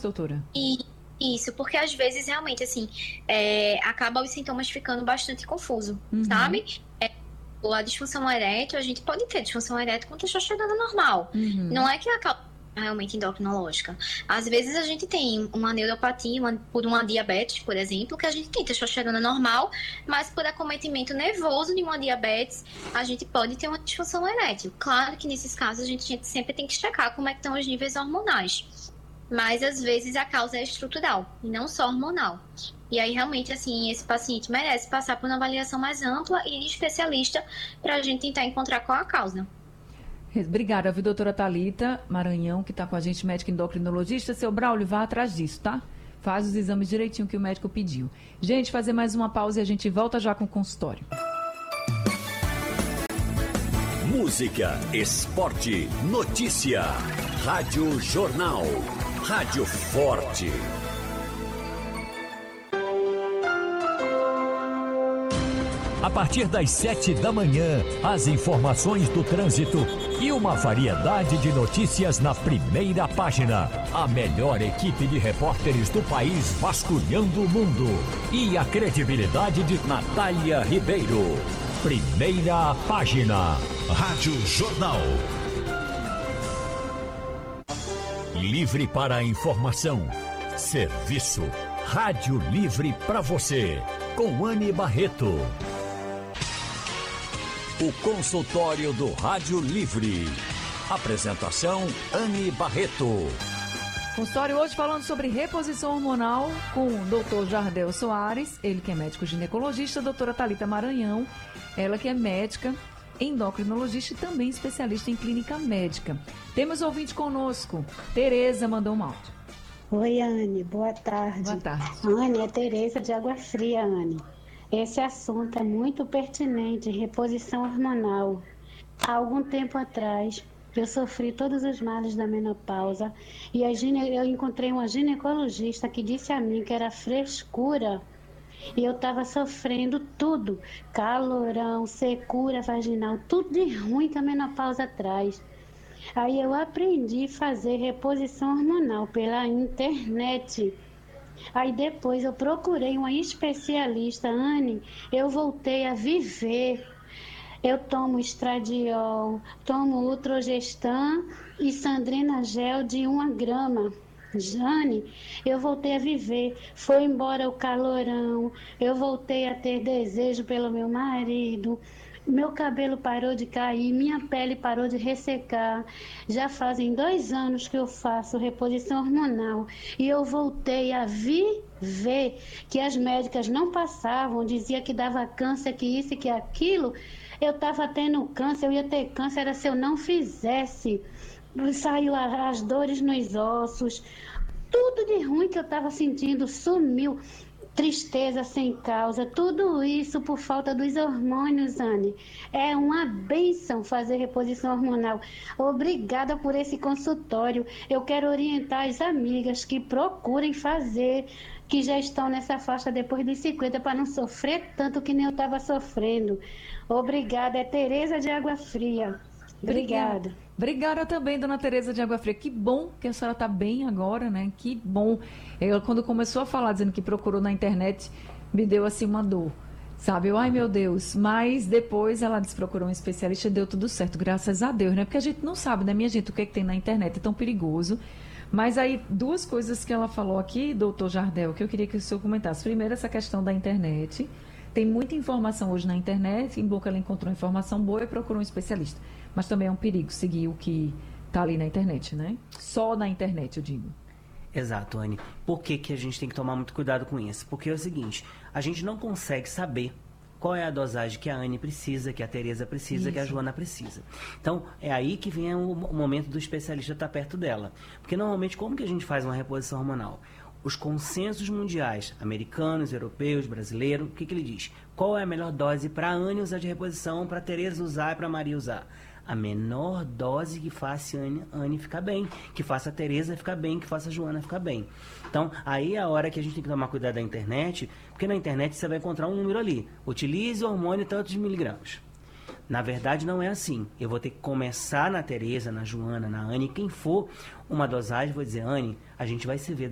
doutora? Isso, porque às vezes realmente, assim, acaba os sintomas ficando bastante confuso, sabe? A disfunção erétil, a gente pode ter disfunção erétil com testosterona normal. Não é que a causa realmente endocrinológica. Às vezes a gente tem uma neuropatia por uma diabetes, por exemplo, que a gente tem testosterona normal, mas por acometimento nervoso de uma diabetes, a gente pode ter uma disfunção erétil. Claro que nesses casos a gente sempre tem que checar como é que estão os níveis hormonais. Mas às vezes a causa é estrutural e não só hormonal. E aí realmente assim, esse paciente merece passar por uma avaliação mais ampla e de especialista para a gente tentar encontrar qual a causa. Obrigada, viu, doutora Thalita Maranhão, que está com a gente, médica endocrinologista. Seu Braulio, vá atrás disso, tá? Faz os exames direitinho que o médico pediu. Gente, fazer mais uma pausa e a gente volta já com o consultório. Música, esporte, notícia. Rádio Jornal. Rádio Forte. A partir das 7 da manhã, as informações do trânsito e uma variedade de notícias na primeira página. A melhor equipe de repórteres do país vasculhando o mundo. E a credibilidade de Natália Ribeiro. Primeira página. Rádio Jornal. Livre para a informação. Serviço. Rádio Livre para você. Com Anne Barreto. O consultório do Rádio Livre. Apresentação Anne Barreto. Consultório hoje falando sobre reposição hormonal com o doutor Jardel Soares, ele que é médico ginecologista, a doutora Thalita Maranhão, ela que é médica endocrinologista e também especialista em clínica médica. Temos ouvinte conosco, Tereza mandou um áudio. Oi, Anne, boa tarde. Boa tarde. Anne, é Tereza de Água Fria, Anne. Esse assunto é muito pertinente, reposição hormonal. Há algum tempo atrás, eu sofri todos os males da menopausa e eu encontrei uma ginecologista que disse a mim que era frescura. E eu estava sofrendo tudo, calorão, secura vaginal, tudo de ruim que a menopausa traz. Aí eu aprendi a fazer reposição hormonal pela internet. Aí depois eu procurei uma especialista, Anne, eu voltei a viver. Eu tomo estradiol, tomo Utrogestan e Sandrina Gel de 1 grama. Jane, eu voltei a viver, foi embora o calorão, eu voltei a ter desejo pelo meu marido, meu cabelo parou de cair, minha pele parou de ressecar. Já fazem 2 anos que eu faço reposição hormonal e eu voltei a viver, que as médicas não passavam, dizia que dava câncer, que isso e que aquilo. Eu estava tendo câncer, eu ia ter câncer, era se eu não fizesse. Saiu as dores nos ossos, tudo de ruim que eu estava sentindo sumiu, tristeza sem causa, tudo isso por falta dos hormônios, Anne. É uma bênção fazer reposição hormonal. Obrigada por esse consultório. Eu quero orientar as amigas que procurem fazer, que já estão nessa faixa depois dos 50, para não sofrer tanto que nem eu estava sofrendo. Obrigada, é Tereza de Água Fria. Obrigada. Obrigada também, dona Tereza de Água Fria. Que bom que a senhora está bem agora, né? Que bom. Ela, quando começou a falar, dizendo que procurou na internet, me deu assim uma dor, sabe? Ai, meu Deus. Mas depois ela disse, procurou um especialista e deu tudo certo, graças a Deus, né? Porque a gente não sabe, né, minha gente, o que é que tem na internet, é tão perigoso. Mas aí, 2 coisas que ela falou aqui, doutor Jardel, que eu queria que o senhor comentasse. Primeiro, essa questão da internet. Tem muita informação hoje na internet, em boca ela encontrou informação boa e procurou um especialista. Mas também é um perigo seguir o que está ali na internet, né? Só na internet, eu digo. Exato, Anne. Por que a gente tem que tomar muito cuidado com isso? Porque é o seguinte, a gente não consegue saber qual é a dosagem que a Anne precisa, que a Tereza precisa, que a Joana precisa. Então, é aí que vem o momento do especialista estar perto dela. Porque normalmente, como que a gente faz uma reposição hormonal? Os consensos mundiais, americanos, europeus, brasileiros, o que ele diz? Qual é a melhor dose para a Anne usar de reposição, para a Tereza usar e para a Maria usar? A menor dose que faça a Anne ficar bem, que faça a Tereza ficar bem, que faça a Joana ficar bem. Então, aí é a hora que a gente tem que tomar cuidado da internet, porque na internet você vai encontrar um número ali. Utilize o hormônio tantos miligramas. Na verdade, não é assim. Eu vou ter que começar na Tereza, na Joana, na Anne, quem for uma dosagem, vou dizer, Anne, a gente vai se ver